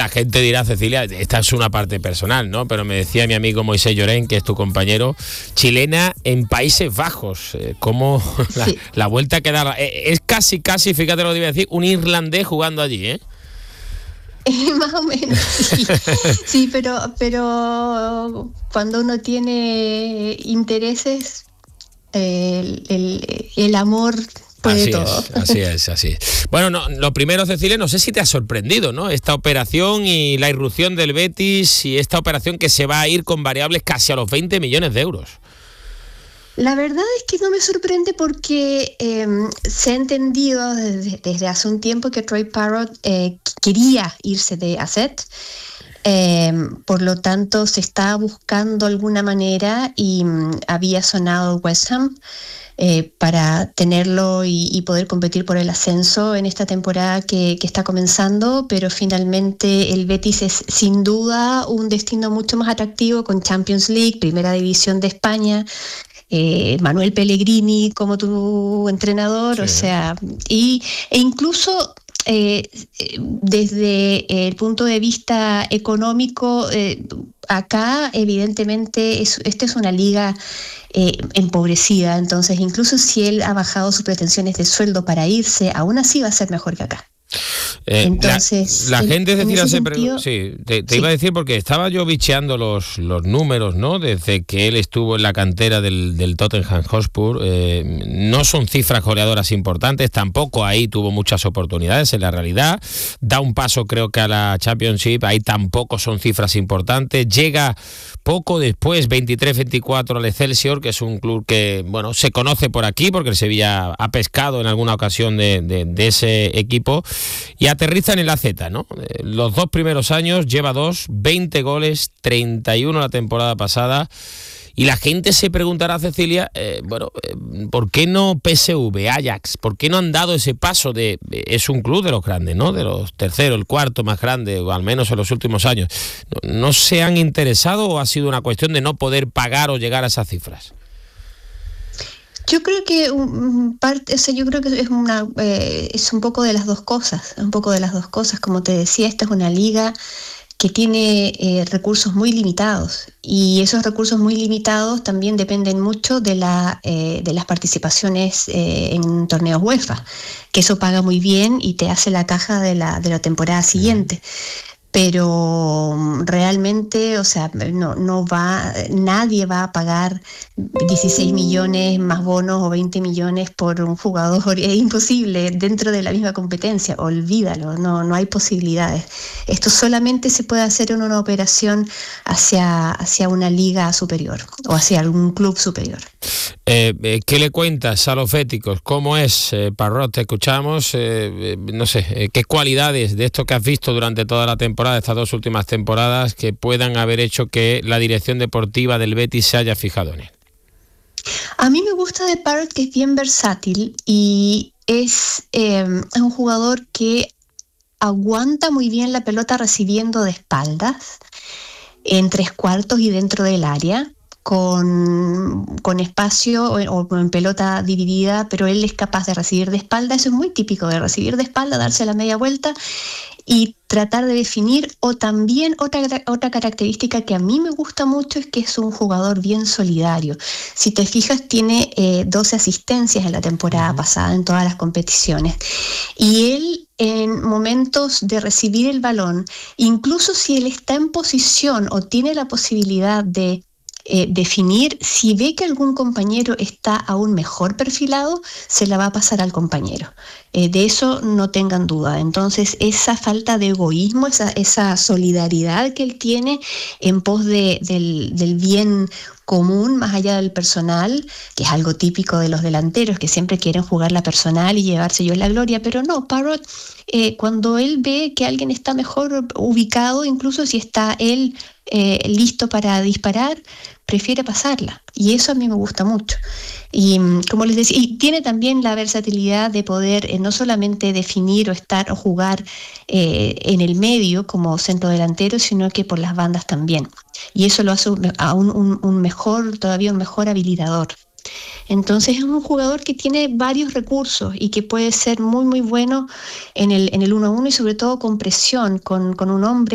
la gente dirá, Cecilia, esta es una parte personal, ¿no? Pero me decía mi amigo Moisés Llorén, que es tu compañero, chilena en Países Bajos. ¿Cómo la vuelta que da? Es casi, fíjate lo que iba a decir, un irlandés jugando allí, ¿eh? Más o menos, sí. Sí, pero cuando uno tiene intereses, el amor puede todo. Así es. Bueno, no, lo primero, Cecilia, no sé si te ha sorprendido, ¿no? Esta operación y la irrupción del Betis y esta operación que se va a ir con variables casi a los 20 millones de euros. La verdad es que no me sorprende porque se ha entendido desde hace un tiempo que Troy Parrott quería irse de AZ. Por lo tanto, se está buscando alguna manera y había sonado West Ham para tenerlo y poder competir por el ascenso en esta temporada que está comenzando, pero finalmente el Betis es sin duda un destino mucho más atractivo con Champions League, Primera División de España, Manuel Pellegrini como tu entrenador, sí. O sea, e incluso desde el punto de vista económico, acá evidentemente esta es una liga empobrecida, entonces incluso si él ha bajado sus pretensiones de sueldo para irse, aún así va a ser mejor que acá. Entonces la gente decía te iba a decir, porque estaba yo bicheando los números, ¿no? Desde que él estuvo en la cantera del Tottenham Hotspur, no son cifras goleadoras importantes, tampoco ahí tuvo muchas oportunidades en la realidad, da un paso creo que a la Championship, ahí tampoco son cifras importantes, llega poco después, 23-24 al Excelsior, que es un club que, bueno, se conoce por aquí porque el Sevilla ha pescado en alguna ocasión de ese equipo, y aterriza en el AZ, ¿no? Los 2 primeros años lleva 20 goles, 31 la temporada pasada, y la gente se preguntará, Cecilia, ¿por qué no PSV, Ajax? ¿Por qué no han dado ese paso es un club de los grandes, ¿no? De los terceros, el cuarto más grande, o al menos en los últimos años. ¿No se han interesado o ha sido una cuestión de no poder pagar o llegar a esas cifras? Yo creo que es un poco de las dos cosas, Como te decía, esta es una liga que tiene recursos muy limitados, y esos recursos muy limitados también dependen mucho de las participaciones en torneos UEFA, que eso paga muy bien y te hace la caja de la temporada siguiente. Pero realmente, o sea, nadie va a pagar 16 millones más bonos o 20 millones por un jugador. Es imposible dentro de la misma competencia, olvídalo, no hay posibilidades. Esto solamente se puede hacer en una operación hacia una liga superior o hacia algún club superior. ¿Qué le cuentas a los béticos? ¿Cómo es Parrott? Te escuchamos, no sé, ¿qué cualidades de esto que has visto durante toda la temporada, estas 2 últimas temporadas, que puedan haber hecho que la dirección deportiva del Betis se haya fijado en él? A mí me gusta de Parrott que es bien versátil y es un jugador que aguanta muy bien la pelota recibiendo de espaldas, en 3/4 y dentro del área, con espacio o en pelota dividida, pero él es capaz de recibir de espalda. Eso es muy típico, de recibir de espalda, darse la media vuelta y tratar de definir. O también otra característica que a mí me gusta mucho es que es un jugador bien solidario. Si te fijas, tiene 12 asistencias en la temporada pasada en todas las competiciones, y él en momentos de recibir el balón, incluso si él está en posición o tiene la posibilidad de definir, si ve que algún compañero está aún mejor perfilado, se la va a pasar al compañero. De eso no tengan duda. Entonces, esa falta de egoísmo, esa solidaridad que él tiene en pos del bien común, más allá del personal, que es algo típico de los delanteros, que siempre quieren jugar la personal y llevarse ellos la gloria, pero no, Parrott, cuando él ve que alguien está mejor ubicado, incluso si está él listo para disparar, prefiere pasarla, y eso a mí me gusta mucho. Y como les decía, y tiene también la versatilidad de poder no solamente definir o jugar en el medio como centro delantero, sino que por las bandas también, y eso lo hace todavía un mejor habilitador. Entonces es un jugador que tiene varios recursos y que puede ser muy muy bueno en el 1-1 y sobre todo con presión, con un hombre